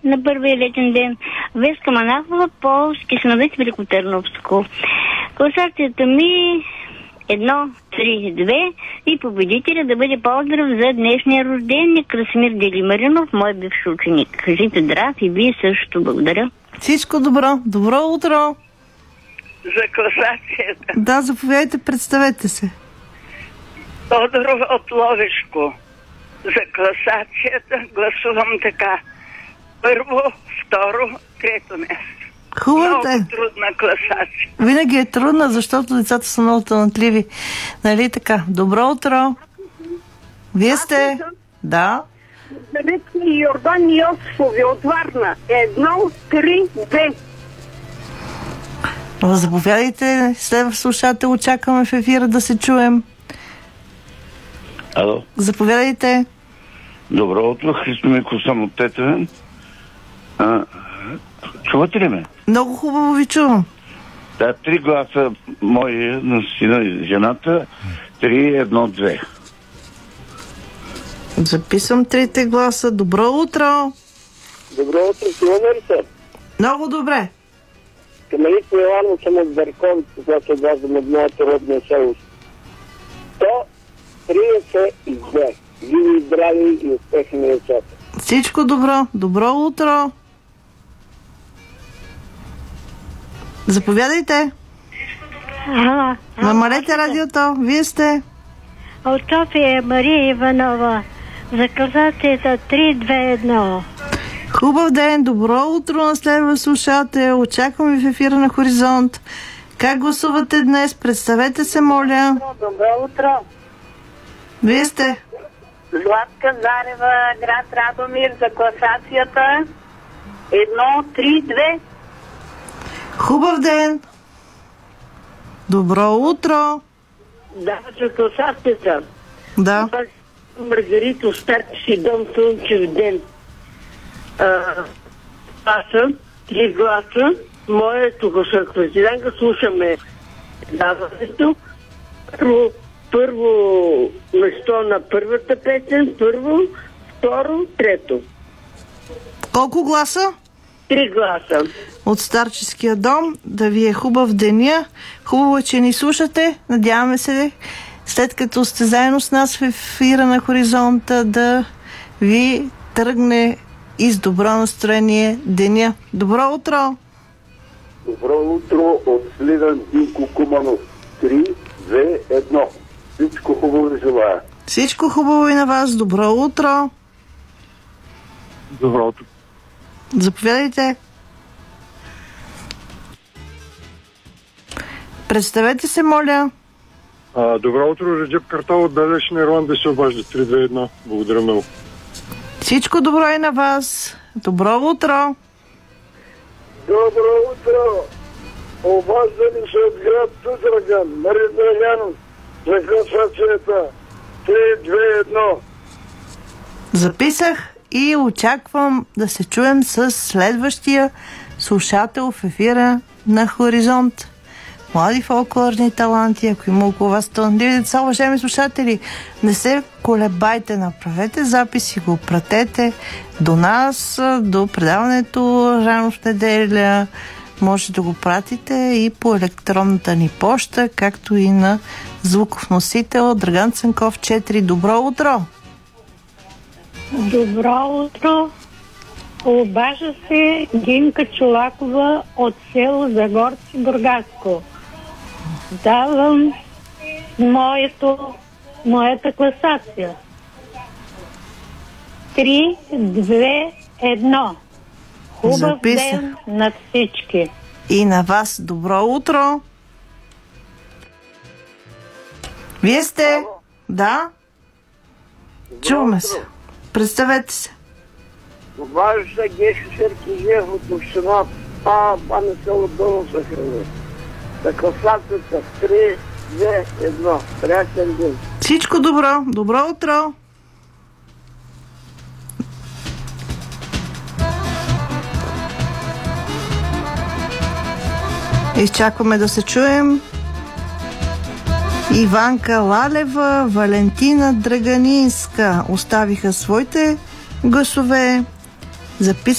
на първия летен ден. Веска Манахова, Полски Сновец, Великотърновско. Класацията ми 1-3-2 и победителя да бъде поздрав за днешния рождение Красимир Делимаринов, мой бивш ученик. Кажите здрав и вие също. Благодаря. Всичко добро. Добро утро. За класацията. Да, заповядайте, представете се. Тодоров от Ловешко. За класацията гласувам така. Първо, второ, трето место. Хубаво Много е. трудна класация. Винаги е трудна, защото децата са много талантливи. Нали така? Добро утро. Вие сте? Да. Завицки Йордан Йосифови от Варна. 1-3-2. Заповядайте, следващ слушател, очакваме в ефира да се чуем. Ало. Заповядайте. Добро утро, Христо Миков съм от Тетевен. Чувате ли ме? Много хубаво ви чувам. Да, 3 гласа мои на сина и жената. 3-1-2. Записвам 3 гласа. Добро утро. Добро утро, чуваме ли се? Много добре. Камелит Миланов съм от Беркон, когато казвам от моето родно село. 132. Живи, здрави и успехи на децата. Всичко добро. Добро утро. Заповядайте. Намалете радиото. Вие сте. От София Мария Иванова. За класацията 3-2-1. Хубав ден. Добро утро на следващ слушател. Очаквам ви в ефира на Хоризонт. Как гласувате днес? Представете се, моля. Добро утро. Вие сте. Златка Зарева, град Радомир, за класацията 1-3-2. Хубав ден. Добро утро. Да, за класацията. Да. Маргарито, старти си дом, слънчев ден. Аз съм 3 гласа. Моето гласокласиранка слушаме даването. Първо место на първата песен, първо, второ, трето. Колко гласа? 3 гласа. От старческия дом. Да ви е хубав деня. Хубаво е, че ни слушате. Надяваме се, след като сте заедно с нас в ефира на Хоризонта, да ви тръгне и с добро настроение деня. Добро утро! Добро утро от Сливен, Динко Куманов. 3-2-1. Всичко хубаво ви желая. Всичко хубаво и на вас. Добро утро! Добро утро. Заповядайте. Представете се, моля. Добро утро, Реджеп Картал от Далечна Ирландия се обажда. 3-2-1. Благодаря много. Всичко добро и на вас. Добро утро! Добро утро. Обаждани се от град Тутраган. Марин Драгянов. За класацията 3-2-1. Записах и очаквам да се чуем с следващия слушател в ефира на Хоризонт. Млади фолклорни таланти, ако има около вас талантливи деца, уважаеми слушатели, не се колебайте, направете запис и го пратете до нас, до предаването рано в неделя. Може да го пратите и по електронната ни поща, както и на звуков носител Драган Цанков 4. Добро утро! Добро утро. Обажа се Гинка Чолакова от село Загорци, Бургаско. Давам моята класация. 3-2-1. Хубав ден на всички. И на вас добро утро. Вие сте? Да? Чуваме се. Представете се. Обажда се Гешо Серкизиев от община на село Долно Сахарова. За класацията 3-2-1. Приятен ден. Всичко добро. Добро утро. Изчакваме да се чуем. Иванка Лалева, Валентина Драганинска оставиха своите гласове.